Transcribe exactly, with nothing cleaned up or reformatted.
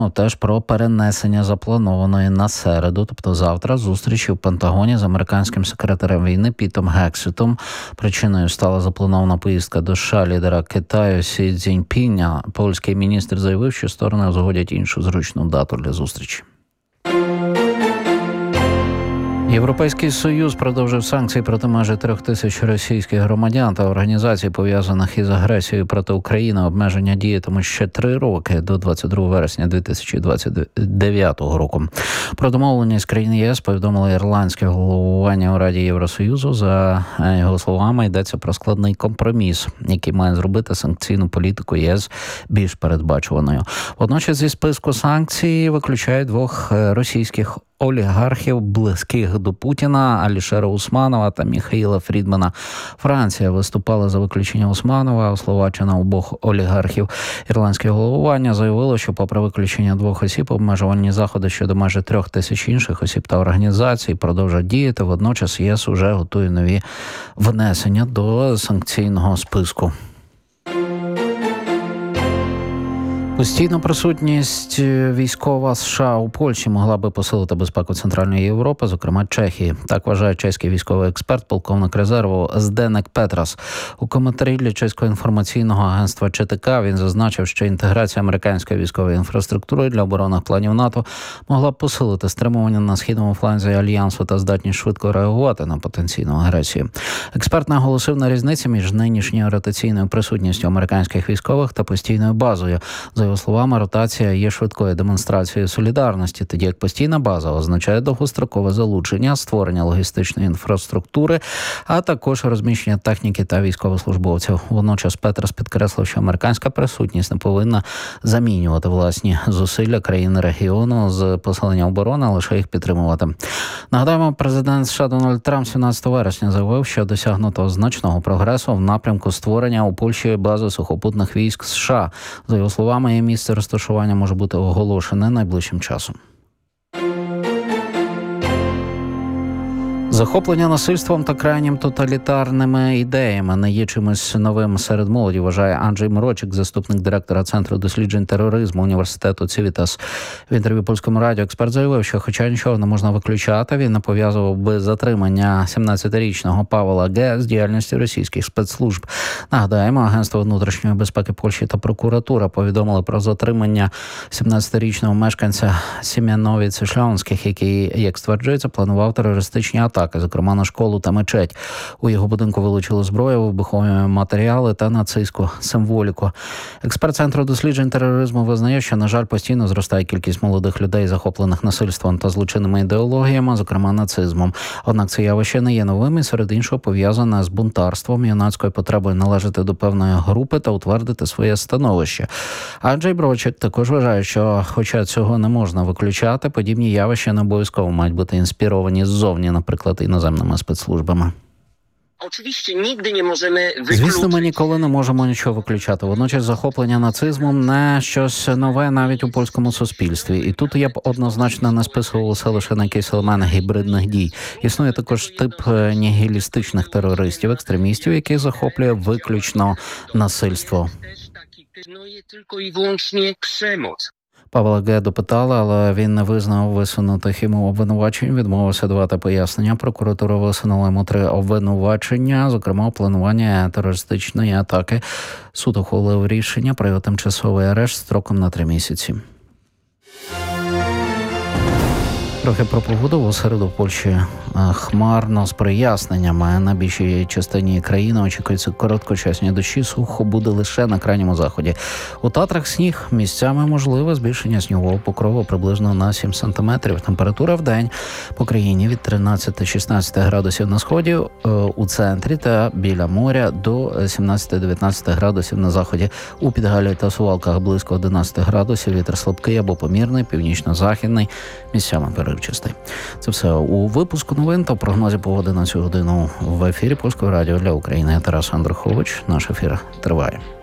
Теж про перенесення запланованої на середу, тобто завтра, зустрічі в Пентагоні з американським секретарем війни Пітом Гексетом. Причиною стала запланована поїздка до США лідера Китаю Сі Цзіньпіня. Польський міністр заявив, що сторони узгодять іншу зручну дату для зустрічі. Європейський Союз продовжив санкції проти майже трьох тисяч російських громадян та організацій, пов'язаних із агресією проти України. Обмеження діятимуть ще три роки, до двадцять другого вересня дві тисячі двадцять дев'ятого року. Про домовленість країн ЄС повідомило ірландське головування у Раді Євросоюзу. За його словами, йдеться про складний компроміс, який має зробити санкційну політику ЄС більш передбачуваною. Водночас зі списку санкцій виключають двох російських олігархів, близьких до Путіна, Алішера Усманова та Міхаїла Фрідмана. Франція виступала за виключення Усманова, а Словаччина обох олігархів. Ірландське головування заявило, що попри виключення двох осіб, обмежувальні заходи щодо майже трьох тисяч інших осіб та організацій продовжать діяти. Водночас ЄС уже готує нові внесення до санкційного списку. Постійна присутність військова США у Польщі могла би посилити безпеку Центральної Європи, зокрема Чехії. Так вважає чеський військовий експерт, полковник резерву Зденек Петрас. У коментарі для чеського інформаційного агентства ЧТК він зазначив, що інтеграція американської військової інфраструктури для оборонних планів НАТО могла б посилити стримування на східному фланзі Альянсу та здатність швидко реагувати на потенційну агресію. Експерт наголосив на різниці між нинішньою ротаційною присутністю американських військових та постійною базою. За його словами, ротація є швидкою демонстрацією солідарності, тоді як постійна база означає довгострокове залучення, створення логістичної інфраструктури, а також розміщення техніки та військовослужбовців. Водночас Петрас підкреслив, що американська присутність не повинна замінювати власні зусилля країн регіону з посилення оборони, а лише їх підтримувати. Нагадаємо, президент США Дональд Трамп сімнадцятого вересня заявив, що досягнуто значного прогресу в напрямку створення у Польщі бази сухопутних військ США. За його словами, її місце розташування може бути оголошене найближчим часом. Захоплення насильством та крайнім тоталітарними ідеями не є чимось новим серед молоді, вважає Анджей Мрочик, заступник директора Центру досліджень тероризму університету Цивітас. В інтерв'ю Польському радіо експерт заявив, що хоча нічого не можна виключати, він не пов'язував би затримання сімнадцятирічного Павла Г. з діяльністю російських спецслужб. Нагадаємо, Агентство внутрішньої безпеки Польщі та прокуратура повідомили про затримання сімнадцятирічного мешканця Сім'яновіць-Шльонських, який, як стверджується, планував терористичні атаки, зокрема на школу та мечеть. У його будинку вилучили зброю, вибухові матеріали та нацистську символіку. Експерт Центру досліджень тероризму визнає, що, на жаль, постійно зростає кількість молодих людей, захоплених насильством та злочинними ідеологіями, зокрема нацизмом. Однак це явище не є новим і, серед іншого, пов'язане з бунтарством, юнацькою потребою належати до певної групи та утвердити своє становище. Анджей Брочик також вважає, що, хоча цього не можна виключати, подібні явища не обов'язково мають бути інспіровані ззовні, наприклад, іноземними спецслужбами. Звісно, ми ніколи не можемо нічого виключати. Водночас захоплення нацизмом не щось нове навіть у польському суспільстві. І тут я б однозначно не списувався лише на якийсь елемент гібридних дій. Існує також тип нігілістичних терористів, екстремістів, яких захоплює виключно насильство. Павла Г. допитали, але він не визнав висунутих йому обвинувачень, відмовився давати пояснення. Прокуратура висунула йому три обвинувачення, зокрема планування терористичної атаки. Суд ухвалив рішення про його тимчасовий арешт строком на три місяці. Трохи про погоду. У середу в Польщі хмарно з проясненнями. На більшій частині країни очікуються короткочасні дощі, сухо буде лише на крайньому заході. У Татрах сніг, місцями можливе збільшення снігового покрову приблизно на сім сантиметрів. Температура в день по країні від тринадцяти до шістнадцяти градусів на сході, у центрі та біля моря до сімнадцяти до дев'ятнадцяти градусів на заході. У Підгалі та Сувалках близько одинадцяти градусів, вітер слабкий або помірний, північно-західний, місцями переривчастий. Це все у випуску новин та прогнозі погоди на цю годину в ефірі Польського радіо для України. Тарас Андрухович. Наш ефір триває.